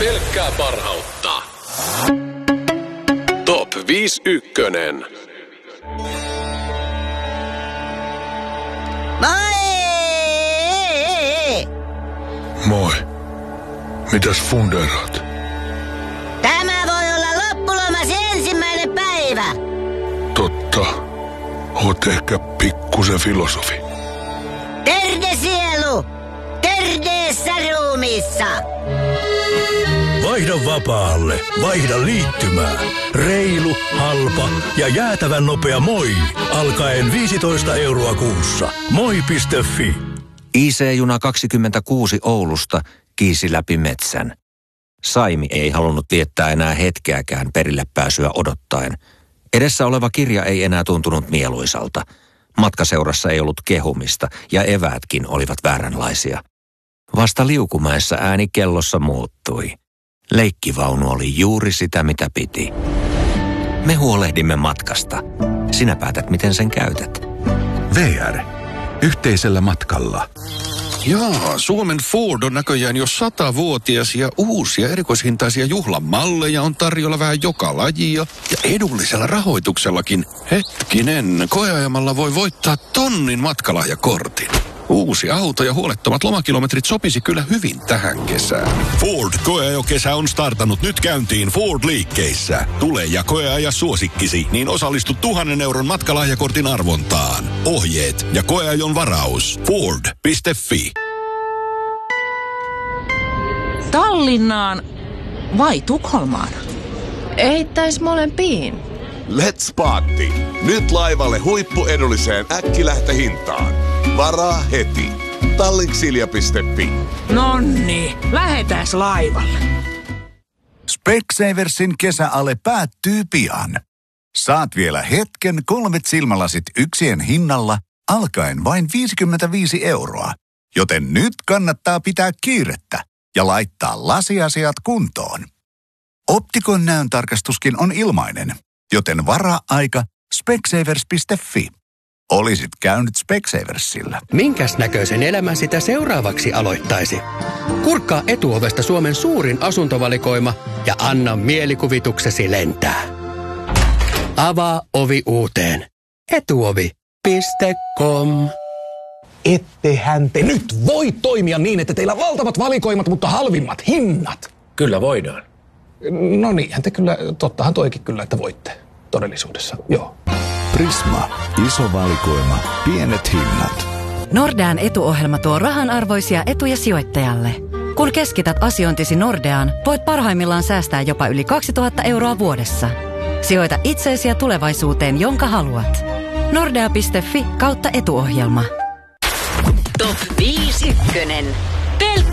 Pelkkää parhautta. Top 51. Moi. Mitäs fundeeraat? Tämä voi olla loppulomasi ensimmäinen päivä. Totta. Oot ehkä pikkusen filosofi. Terde sielu, terdeessä ruumissa. Vaihda vapaalle, vaihda liittymään. Reilu, halpa ja jäätävän nopea Moi. Alkaen 15 € kuussa. Moi.fi. IC-juna 26 Oulusta kiisi läpi metsän. Saimi ei halunnut viettää enää hetkeäkään perille pääsyä odottaen. Edessä oleva kirja ei enää tuntunut mieluisalta. Matkaseurassa ei ollut kehumista ja eväätkin olivat vääränlaisia. Vasta Liukumäessä ääni kellossa muuttui. Leikkivaunu oli juuri sitä, mitä piti. Me huolehdimme matkasta. Sinä päätät, miten sen käytät. VR. Yhteisellä matkalla. Jaa, Suomen Ford on näköjään jo 100-vuotias ja uusia erikoishintaisia juhlamalleja on tarjolla vähän joka lajia ja edullisella rahoituksellakin. Hetkinen, koeajamalla voi voittaa 1,000 matkalahjakortin. Uusi auto ja huolettomat lomakilometrit sopisi kyllä hyvin tähän kesään. Ford koeajokesä on startannut nyt käyntiin Ford-liikkeissä. Tule ja koeaja suosikkisi, niin osallistu 1,000 € matkalahjakortin arvontaan. Ohjeet ja koeajon varaus. Ford.fi. Tallinnaan vai Tukholmaan? Eittäis molempiin. Let's party! Nyt laivalle huippuedulliseen äkkilähtöhintaan. Varaa heti. Tallinksilja.fi. Nonni, lähetäs laivalle. Specsaversin kesäale päättyy pian. Saat vielä hetken 3 silmälasit yksien hinnalla alkaen vain 55 €. Joten nyt kannattaa pitää kiirettä ja laittaa lasiasiat kuntoon. Optikon näöntarkastuskin on ilmainen, joten varaa aika specsavers.fi. Olisit käynyt Specsaversilla. Minkäs näköisen elämän sitä seuraavaksi aloittaisi? Kurkkaa Etuovesta Suomen suurin asuntovalikoima ja anna mielikuvituksesi lentää. Avaa ovi uuteen. Etuovi.com. Ettehän te nyt voi toimia niin, että teillä on valtavat valikoimat, mutta halvimmat hinnat. Kyllä voidaan. No niinhän te kyllä, tottahan toikin kyllä, että voitte todellisuudessa, joo. Prisma. Iso valikoima. Pienet hinnat. Nordean etuohjelma tuo rahanarvoisia etuja sijoittajalle. Kun keskität asiointisi Nordeaan, voit parhaimmillaan säästää jopa yli 2000 € vuodessa. Sijoita itseesi ja tulevaisuuteen, jonka haluat. Nordea.fi/etuohjelma. Top 51.